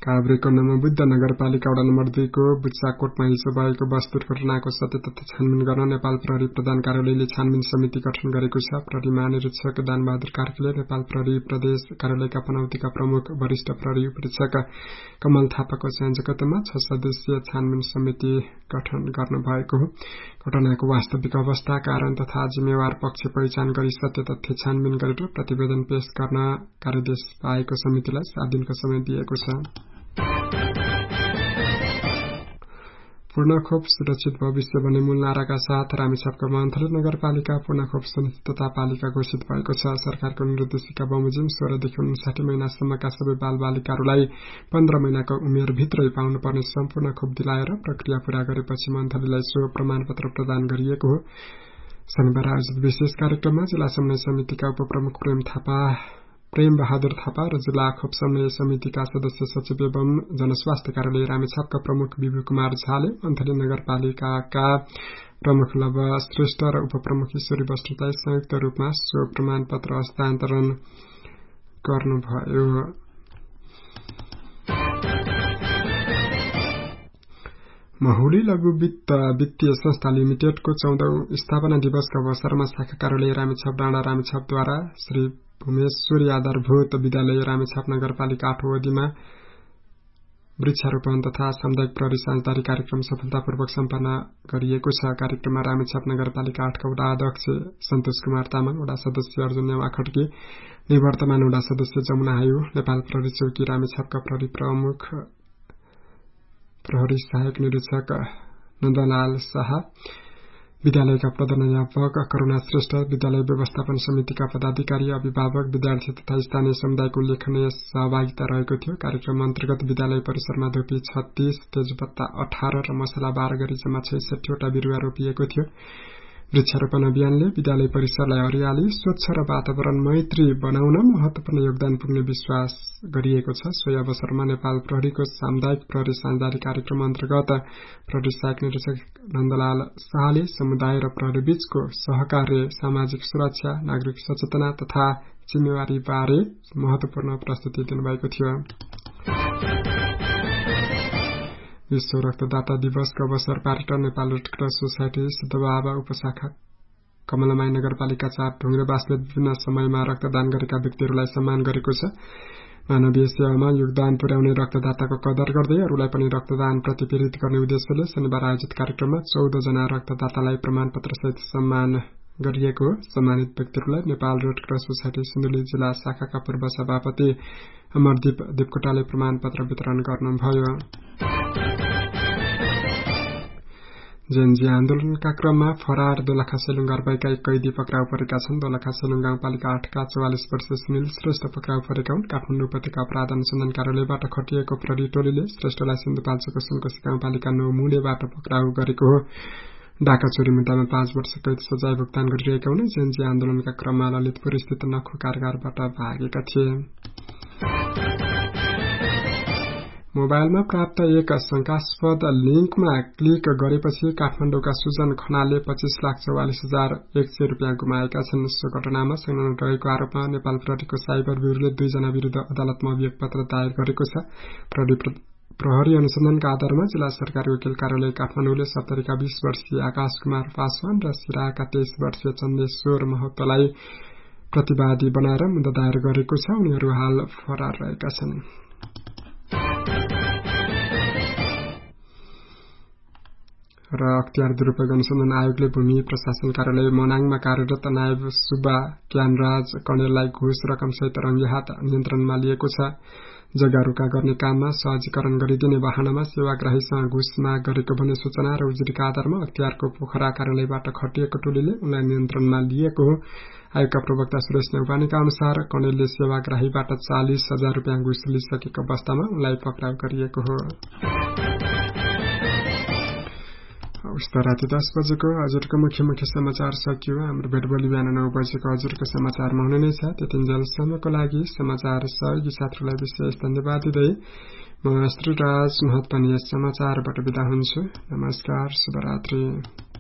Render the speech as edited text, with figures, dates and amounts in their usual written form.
काभ्रेको नमबुद्ध नगरपालिका वडा नम्बर 2 को बुच्चाकोटमा हिजो भएको बस दुर्घटनाको सत्य तथ्य छानबिन गर्न नेपाल प्रहरी प्रधान कार्यालयले छानबिन समिति गठन गरेको छ। प्रहरी महानिरीक्षक दानबहादुर कार्कीले नेपाल प्रहरी प्रदेश कार्यालयका पनौतीका प्रमुख वरिष्ठ प्रहरी उपरीक्षक कमल थापाको संयोजकत्वमा 6 सदस्यीय छानबिन समिति गठन गर्नु भएको हो। घटनाको वास्तविक अवस्था, कारण तथा जिम्मेवार पक्ष पहिचान गरी सत्य तथ्य छानबिन गरेर प्रतिवेदन पेश गर्न कार्यदेश पाएको समितिलाई 7 दिनको समय दिएको छ। पूर्ण खोप सुरक्षित भविष्य भन्ने मूल नाराका साथ रामेछापका मन्थली नगरपालिका पूर्ण खोप सुनिश्चितता पालिका घोषित भएको छ। सरकारको निर्देशिका बमोजिम 16 देखि 59 महिनासम्मका सबै बालबालिकाहरूलाई 15 महिनाको उमेरभित्रै पाउनुपर्ने सम्पूर्ण खोप दिलाएर प्रक्रिया पूरा गरेपछि मन्थलीलाई सो प्रमाणपत्र प्रदान गरिएको हो। शनिबार आयोजित विशेष कार्यक्रममा जिल्ला समन्वय समितिका उपप्रमुख प्रेम बहादुर थापा र जिल्ला खोप समन्वय समितिका सदस्य सचिव एवं जनस्वास्थ्य कार्यालय रामेछापका प्रमुख विभु कुमार झाले मन्थली नगरपालिकाका प्रमुख लव श्रेष्ठ र उपप्रमुख ईश्वरी बस्नेतलाई संयुक्त रूपमा सो प्रमाणपत्र हस्तान्तरण गर्नुभयो। महुली लघु वित्तीय संस्था लिमिटेडको 14औं स्थापना दिवसका अवसरमा शाखा कार्यालय रामेछाप डाँडा रामेछापद्वारा श्री भूमेश्वरी आधारभूत विद्यालय रामेछाप नगरपालिका 8औं अवधिमा वृक्षारोपण तथा सामुदायिक प्रहरी साझेदारी कार्यक्रम सफलतापूर्वक सम्पन्न गरिएको छ। कार्यक्रममा रामेछाप नगरपालिका 8 का वडा अध्यक्ष सन्तोष कुमार तामाङ, वडा सदस्य अर्जुन नेवा खड्के, निवर्तमान वडा सदस्य जमुना हायु, नेपाल प्रहरी चौकी रामेछापका प्रहरी प्रमुख प्रहरी सहायक निरीक्षक नन्दलाल शाह, विद्यालयका प्रधानाध्यापक करुणा श्रेष्ठ, विद्यालय व्यवस्थापन समितिका पदाधिकारी, अभिभावक, विद्यार्थी तथा स्थानीय समुदायको उल्लेखनीय सहभागिता रहेको थियो। कार्यक्रम अन्तर्गत विद्यालय परिसरमा धुपी 36, तेजपत्ता 18 र मसला 12 गरी जम्मा 66 वटा बिरुवा रोपिएको थियो। वृक्षारोपण अभियानले विद्यालय परिसरलाई हरियाली, स्वच्छ र वातावरण मैत्री बनाउन महत्वपूर्ण योगदान पुग्ने विश्वास गरिएको छ। सोही अवसरमा नेपाल प्रहरीको सामुदायिक प्रहरी साझेदारी कार्यक्रम अन्तर्गत प्रहरी सहायक निरीक्षक नन्दलाल शाहले समुदाय र प्रहरी बीचको सहकार्य, सामाजिक सुरक्षा, नागरिक सचेतना तथा जिम्मेवारी बारे महत्वपूर्ण प्रस्तुति दिनुभएको थियो। विश्व रक्तदाता दिवसको अवसर पारेर नेपाल रेडक्रस सोसाइटी सिद्धबाबा उपशाखा कमलमाई नगरपालिका 4 ढुङ्ग्रेबासले विभिन्न समयमा रक्तदान गरेका व्यक्तिहरूलाई सम्मान गरेको छ। मानवीय सेवामा योगदान पुर्याउने रक्तदाताको कदर गर्दै अरूलाई पनि रक्तदान प्रति प्रेरित गर्ने उद्देश्यले शनिबार आयोजित कार्यक्रममा 14 जना रक्तदातालाई प्रमाणपत्रसहित सम्मान गरिएको। सम्मानित व्यक्तिहरूलाई नेपाल रेडक्रस सोसाइटी सिन्धुली जिल्ला शाखाका पूर्व सभापति अमरदीप देवकोटाले प्रमाणपत्र वितरण गर्नुभयो। जेएनजी आन्दोलनका क्रममा फरार दोलखा सेलुङ अर्बाईका 1 कैदी पक्राउ परेका छन्। दोलखा सेलुङ गाउँपालिका 8 का 44 वर्षीय सुनिल श्रेष्ठ पक्राउ परेका हुन्। काठमाडौँ उपत्यका अपराध अनुसन्धान कार्यालयबाट खटिएको प्रहरी टोलीले श्रेष्ठलाई सिन्धुपाल्चोकको सुनकोशी गाउँपालिका 9 मुलेबाट पक्राउ गरेको हो। डाका चोरी मुद्दामा 5 वर्ष कैद सजाय भुक्तान गरिरहेका हुन्। जेएनजी आन्दोलनका क्रममा ललितपुर स्थित नखो कारगारबाट भागेका थिए। मोबाइलमा प्राप्त एक शंकास्पद लिंकमा क्लिक गरेपछि काठमाडौँका सुजन खनालले 25,44,100 रुपियाँ गुमाएका छन्। सो घटनामा संलग्न रहेको आरोपमा नेपाल प्रहरीको साइबर ब्यूरोले 2 जना विरुद्ध अदालतमा अभियोग पत्र दायर गरेको छ। प्रहरी अनुसन्धानका आधारमा जिल्ला सरकारी वकिल कार्यालय काठमाडौँले सप्तरीका 20 वर्षीय आकाश कुमार पासवान र सिराहाका 23 वर्षीय चन्देश्वर महतोलाई प्रतिवादी बनाएर मुद्दा दायर गरेको छ। उनीहरू हाल फरार रहेका छन्। र अख्तियार दुरूपयोग अनुसन्धान आयोगले भूमि प्रशासन कार्यालय मनाङमा कार्यरत नायब सुब्बा ज्ञानराज कणेललाई घुस रकमसहित रंगेहात नियन्त्रणमा लिएको छ। जग्गा रोका गर्ने काममा सहजीकरण गरिदिने बहानामा सेवाग्राहीसँग घुस माग गरेको भन्ने सूचना र उजुरीका आधारमा अख्तियारको पोखरा कार्यालयबाट खटिएको टोलीले उनलाई नियन्त्रणमा लिएको हो। आयोगका प्रवक्ता सुरेश नेउपानेका अनुसार कणेलले सेवाग्राहीबाट 40,000 रुपियाँ घुस लिइसकेको अवस्थामा उनलाई पक्राउ गरिएको हो। राति 10 बजेको हजुरको मुख्य समाचार सकियो। हाम्रो भेट भोलि बिहान 9 बजेको हजुरको समाचारमा हुने नै छ। त्यतिन्जेलसम्मको लागि समाचार सहयोगी साथीहरूलाई विशेष धन्यवाद दिँदै म श्रीराज महत पनि यस समाचारबाट बिदा हुन्छु। नमस्कार, शुभरात्रि।